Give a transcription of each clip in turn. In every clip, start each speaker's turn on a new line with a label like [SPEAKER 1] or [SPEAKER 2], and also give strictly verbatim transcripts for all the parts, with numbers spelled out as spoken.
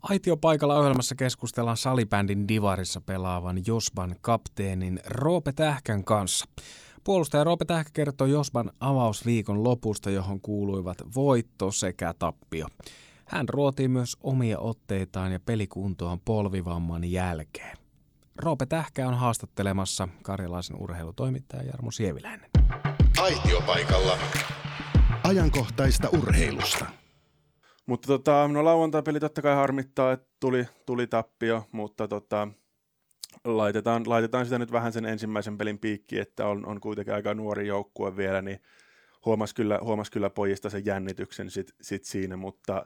[SPEAKER 1] Aitiopaikalla ohjelmassa keskustellaan salibändin divarissa pelaavan Josban kapteenin Roope Tähkän kanssa. Puolustaja Roope Tähkä kertoo Josban avausviikon lopusta, johon kuuluivat voitto sekä tappio. Hän ruotii myös omia otteitaan ja pelikuntoaan polvivamman jälkeen. Roope Tähkä on haastattelemassa karjalaisen urheilutoimittaja Jarmo Sieviläinen.
[SPEAKER 2] Aitiopaikalla ajankohtaista urheilusta.
[SPEAKER 3] Mutta tota, no lauantai-peli totta kai harmittaa, että tuli, tuli tappio, mutta tota, laitetaan, laitetaan sitä nyt vähän sen ensimmäisen pelin piikkiin, että on, on kuitenkin aika nuori joukkue vielä, niin huomasi kyllä, huomasi kyllä pojista sen jännityksen sit, sit siinä, mutta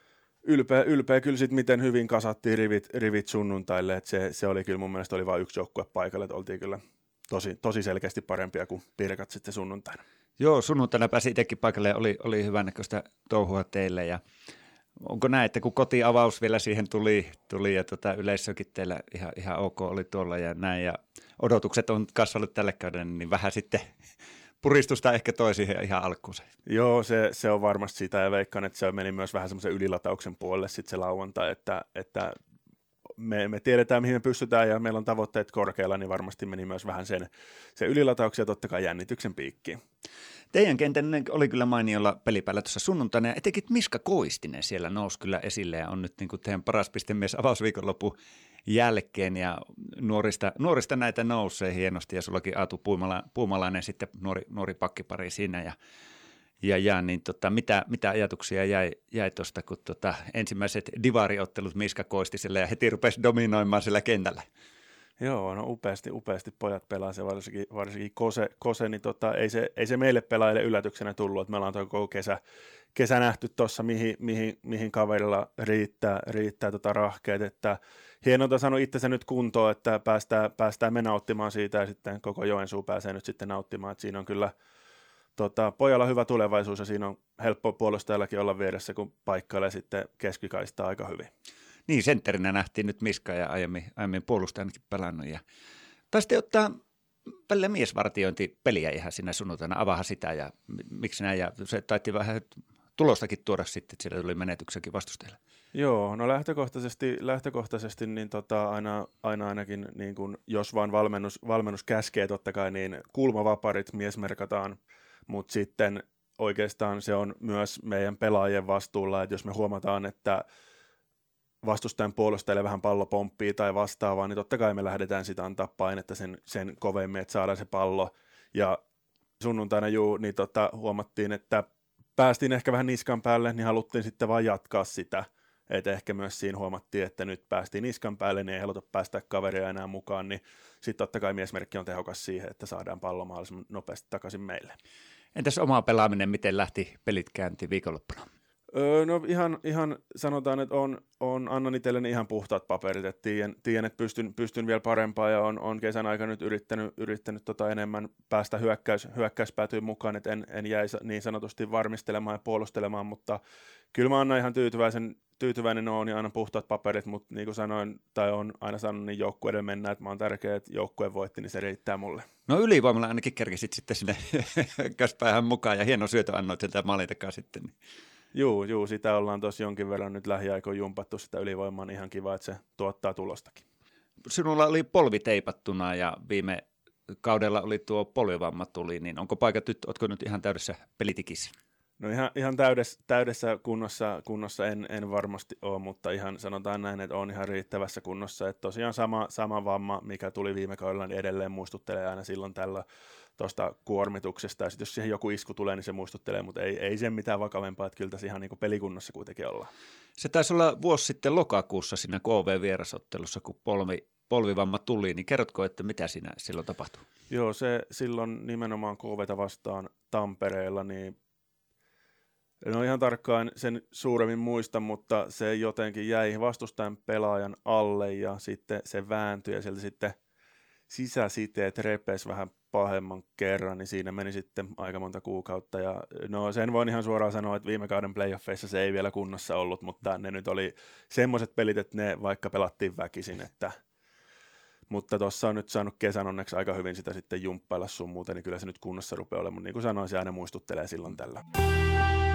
[SPEAKER 3] ylpeä, ylpeä kyllä sitten miten hyvin kasattiin rivit, rivit sunnuntaille, että se, se oli kyllä mun mielestä oli vain yksi joukkue paikalle, että oltiin kyllä tosi, tosi selkeästi parempia kuin Pirkat sitten sunnuntaina.
[SPEAKER 4] Joo, sunnuntaina pääsi itsekin paikalle ja oli, oli hyvännäköistä touhua teille. Ja onko näin, että kun kotiavaus vielä siihen tuli, tuli ja tota, yleisökin teillä ihan, ihan ok oli tuolla ja näin, ja odotukset on kasvanut tälle kaudelle, niin vähän sitten puristusta ehkä toi siihen ihan alkuun.
[SPEAKER 3] Joo, se, se on varmasti sitä, ja veikkaan, että se meni myös vähän semmoisen ylilatauksen puolelle sitten se lauantai, että, että me, me tiedetään, mihin me pystytään, ja meillä on tavoitteet korkealla, niin varmasti meni myös vähän sen, sen ylilatauksen ja totta kai jännityksen piikkiin.
[SPEAKER 4] Teidän kentän oli kyllä mainiolla pelipäällä tuossa sunnuntaina, ja etenkin Miska Koistinen siellä nousi kyllä esille, ja on nyt niin kuin teidän paras pistemies avausviikonlopun jälkeen, ja nuorista, nuorista näitä nousee hienosti, ja sullakin Aatu Puumala, Puumalainen sitten nuori, nuori pakkipari siinä, ja, ja, ja niin tota, mitä, mitä ajatuksia jäi, jäi tuosta, kun tota, ensimmäiset divariottelut Miska Koistiselle, ja heti rupesi dominoimaan siellä kentällä?
[SPEAKER 3] Joo, no upeasti, upeasti pojat pelaa se, varsinkin, varsinkin Kose, Kose niin tota, ei, se, ei se meille pelaajille yllätyksenä tullut, että me ollaan tuo koko kesä, kesä nähty tuossa, mihin, mihin, mihin kaverilla riittää, riittää tota rahkeet, että hienolta saanut itsensä nyt kuntoon, että päästään, päästään me nauttimaan siitä ja sitten koko Joensuu pääsee nyt sitten nauttimaan, että siinä on kyllä tota, pojalla hyvä tulevaisuus ja siinä on helppo puolustajallakin olla vieressä, kun paikkailee sitten keskikaistaa aika hyvin.
[SPEAKER 4] Niin, sentterinä nähtiin nyt Miska ja aiemmin, aiemmin puolustajanakin pelannut. Ja taisitte ottaa välillä miesvartiointipeliä ihan siinä sunnuntaina, avaha sitä ja miksi näin. Ja se taitti vähän tulostakin tuoda sitten, että siellä tuli menetyksenkin vastustajille.
[SPEAKER 3] Joo, no lähtökohtaisesti, lähtökohtaisesti niin tota, aina, aina ainakin, niin kun, jos vaan valmennus, valmennus käskee totta kai, niin kulmavaparit miesmerkataan, mutta sitten oikeastaan se on myös meidän pelaajien vastuulla, että jos me huomataan, että vastustajan puolustajille vähän pallo pomppii tai vastaavaa, niin totta kai me lähdetään sitä antaa painetta sen, sen kovemmin, että saadaan se pallo. Ja sunnuntaina juu, niin tota, huomattiin, että päästiin ehkä vähän niskan päälle, niin haluttiin sitten vaan jatkaa sitä. Että ehkä myös siinä huomattiin, että nyt päästiin niskan päälle, niin ei haluta päästä kaveria enää mukaan, niin sitten totta kai miesmerkki on tehokas siihen, että saadaan pallo mahdollisimman nopeasti takaisin meille.
[SPEAKER 4] Entäs oma pelaaminen, miten lähti pelit käyntiin viikonloppuna?
[SPEAKER 3] Öö, no ihan, ihan sanotaan, että on, on annan itselleni ihan puhtaat paperit, että tiedän, tiedän että pystyn, pystyn vielä parempaa ja on, on kesän aikana nyt yrittänyt, yrittänyt tota enemmän päästä hyökkäys, hyökkäyspäätyyn mukaan, että en, en jäisi niin sanotusti varmistelemaan ja puolustelemaan, mutta kyllä mä annan ihan tyytyväisen, tyytyväinen on ja aina puhtaat paperit, mutta niin kuin sanoin, tai on aina sanonut, niin joukkueiden mennään, että mä oon tärkeä, että joukkue voitti, niin se riittää mulle.
[SPEAKER 4] No ylivoimalla ainakin kerkisit sitten sinne hyökkäyspäähän mukaan ja hieno syötö annoit sieltä maalin takaa sitten.
[SPEAKER 3] Juu, juu, sitä ollaan tosi jonkin verran nyt lähiaikoin jumpattu sitä ylivoimaa, niin ihan kiva, että se tuottaa tulostakin.
[SPEAKER 4] Sinulla oli polvi teipattuna ja viime kaudella oli tuo polvivamma tuli, niin onko paikat nyt, ootko nyt ihan täydessä pelitikissä?
[SPEAKER 3] No ihan, ihan täydessä, täydessä kunnossa, kunnossa en, en varmasti ole, mutta ihan sanotaan näin, että on ihan riittävässä kunnossa. Että tosiaan sama, sama vamma, mikä tuli viime kaudella, niin edelleen muistuttelee aina silloin tällä tuosta kuormituksesta. Ja sitten jos siihen joku isku tulee, niin se muistuttelee, mutta ei, ei sen mitään vakavempaa, että kyllä tässä ihan niin kuin pelikunnossa kuitenkin ollaan.
[SPEAKER 4] Se taisi olla vuosi sitten lokakuussa siinä K V-vierasottelussa, kun polvi, polvivamma tuli, niin kerrotko, että mitä siinä silloin tapahtui?
[SPEAKER 3] Joo, se silloin nimenomaan K V:tä vastaan Tampereella, niin en ole ihan tarkkaan sen suuremmin muista, mutta se jotenkin jäi vastustajan pelaajan alle ja sitten se vääntyi ja sieltä sitten sisäsiteet repesi vähän pahemman kerran, niin siinä meni sitten aika monta kuukautta. Ja no sen voin ihan suoraan sanoa, että viime kauden playoffeissa se ei vielä kunnossa ollut, mutta ne nyt oli semmoiset pelit, että ne vaikka pelattiin väkisin, että mutta tuossa on nyt saanut kesän onneksi aika hyvin sitä sitten jumppailla sun muuten, niin kyllä se nyt kunnossa rupeaa olemaan, mutta niin kuin sanoin, se aina muistuttelee silloin tällä.